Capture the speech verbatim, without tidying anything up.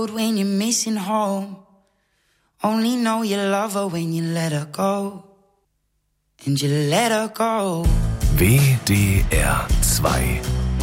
When you're missing home, only know you love her when you let her go. And you let her go. W D R zwei